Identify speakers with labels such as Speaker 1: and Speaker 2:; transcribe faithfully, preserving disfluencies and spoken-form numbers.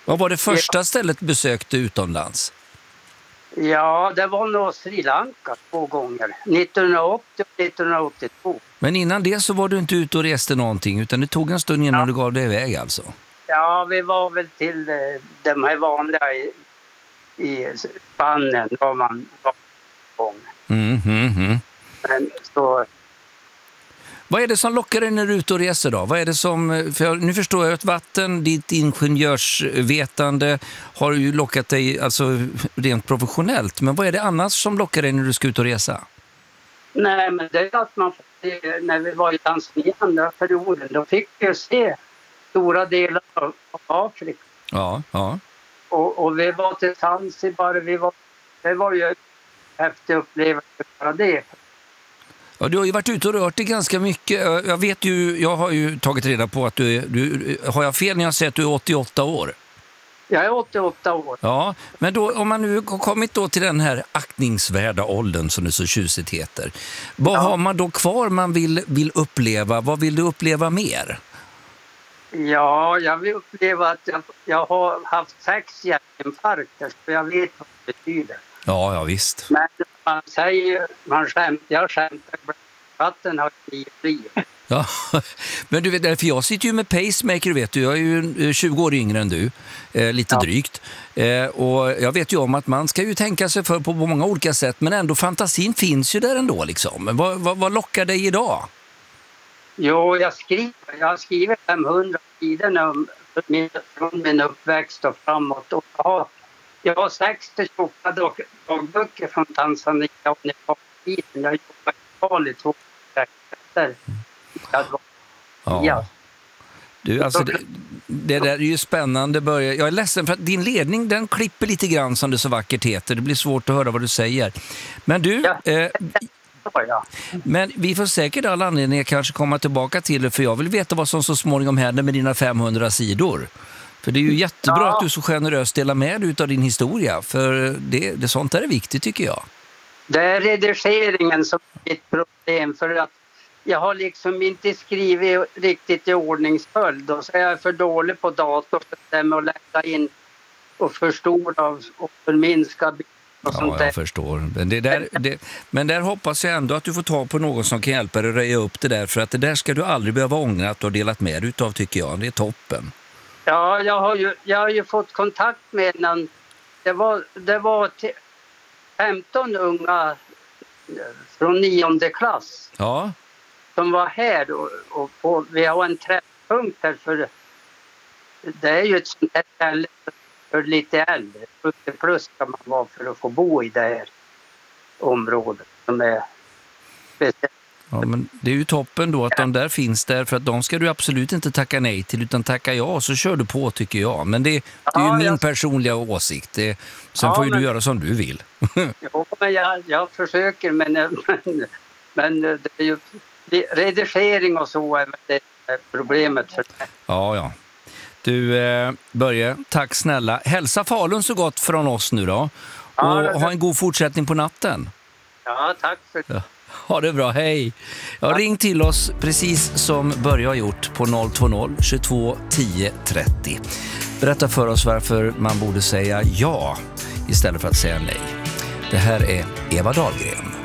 Speaker 1: Vad var det första stället du besökte utomlands?
Speaker 2: Ja, det var nog Sri Lanka två gånger. nittonhundraåttio och nittonhundraåttiotvå.
Speaker 1: Men innan det så var du inte ute och reste någonting, utan det tog en stund innan
Speaker 2: Ja.
Speaker 1: du gav dig iväg alltså?
Speaker 2: Ja, vi var väl till eh, de här vanliga i, i Spanien var man var gång.
Speaker 1: Mm, mm, mm.
Speaker 2: Men så...
Speaker 1: Vad är det som lockar dig när du är ute och reser då? Vad är det som, för jag, nu förstår jag att vatten, ditt ingenjörsvetande har ju lockat dig alltså rent professionellt. Men vad är det annars som lockar dig när du ska ut och resa?
Speaker 2: Nej, men det är att man när vi var i Tanzania andra perioden, då fick vi se stora delar av Afrika.
Speaker 1: Ja, ja.
Speaker 2: Och, och vi var till Zanzibar, vi var, det var ju häftig upplevelse bara det.
Speaker 1: Ja, du har ju varit ute och rört dig ganska mycket. Jag vet ju, jag har ju tagit reda på att du är, du, har jag fel när jag säger att du är åttioåtta år?
Speaker 2: Jag är åttioåtta år.
Speaker 1: Ja, men då, om man nu har kommit då till den här aktningsvärda åldern som det så tjusigt heter. Vad
Speaker 2: Ja.
Speaker 1: har man då kvar man vill, vill uppleva? Vad vill du uppleva mer?
Speaker 2: Ja, jag vill uppleva att jag, jag har haft sex hjärtinfarkter, så jag vet vad det betyder.
Speaker 1: Ja, ja visst.
Speaker 2: Men man säger, man skämt, jag skämtar, vatten har blivit fri.
Speaker 1: Ja, men du vet, för jag sitter ju med pacemaker, vet du. Jag är ju tjugo år yngre än du, eh, lite
Speaker 2: Ja.
Speaker 1: drygt. Eh, och jag vet ju om att man ska ju tänka sig för på många olika sätt, men ändå fantasin finns ju där ändå liksom. Men vad, vad, vad lockar dig idag?
Speaker 2: Jo, jag skriver, jag har skrivit femhundra sidor om min, från min uppväxt och framåt. Och jag har, jag har sextio tjocka dag, dagböcker från Tanzania och Nepal-tiden. Jag jobbar i Nepal i två veckor.
Speaker 1: Ja.
Speaker 2: Ja.
Speaker 1: Du, alltså det, det där är ju spännande. Börja. Jag är ledsen för att din ledning den klipper lite grann som det så vackert heter. Det blir svårt att höra vad du säger. Men du,
Speaker 2: Ja.
Speaker 1: eh,
Speaker 2: Ja.
Speaker 1: men vi får säkert all anledning att kanske komma tillbaka till det, för jag vill veta vad som så småningom händer med dina femhundra sidor. För det är ju jättebra
Speaker 2: Ja.
Speaker 1: att du så generöst delar med dig av din historia, för det, det sånt där är viktigt tycker jag.
Speaker 2: Det är redigeringen som är ett problem, för att jag har liksom inte skrivit riktigt i ordningsföljd, och så är jag för dålig på dator för det med att lägga in och förstora och förminska bilder och sånt
Speaker 1: Ja,
Speaker 2: där.
Speaker 1: jag förstår. Men, det där, det, men där hoppas jag ändå att du får ta på någon som kan hjälpa dig att röja upp det där, för att det där ska du aldrig behöva ångra att du har delat med dig utav, tycker jag. Det är toppen.
Speaker 2: Ja, jag har ju, jag har ju fått kontakt med någon. Det var, det var t- femton unga från nionde klass
Speaker 1: Ja,
Speaker 2: som var här, och, och, och vi har en träffpunkt här, för det är ju ett sånt här ställe för lite äldre. sjuttio plus ska man vara för att få bo i det här området som är speciellt.
Speaker 1: ja, men det är ju toppen då att de där finns där, för att de ska du absolut inte tacka nej till utan tacka ja, så kör du på tycker jag. Men det, det är ju
Speaker 2: Ja,
Speaker 1: min
Speaker 2: jag-
Speaker 1: personliga åsikt. Det, sen
Speaker 2: Ja,
Speaker 1: får ju
Speaker 2: men-
Speaker 1: du göra som du vill.
Speaker 2: Jo, men jag, jag försöker, men, men, men det är ju redigering och så är det problemet för det.
Speaker 1: Ja, ja. Du, eh, Börje, tack snälla. Hälsa Falun så gott från oss nu då.
Speaker 2: Ja,
Speaker 1: Och
Speaker 2: det-
Speaker 1: ha en god fortsättning på natten.
Speaker 2: Ja, tack för det.
Speaker 1: Ja. Ha det bra, hej. Jag ring till oss precis som Börje har gjort på noll två noll tjugotvå tio trettio. Berätta för oss varför man borde säga ja istället för att säga nej. Det här är Eva Dahlgren.